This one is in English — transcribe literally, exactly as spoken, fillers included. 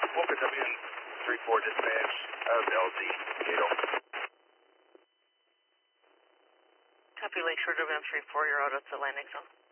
Boca W N three four dispatch of L Z, Gato. Copy Lakeshore W N three four, you're out at the landing zone.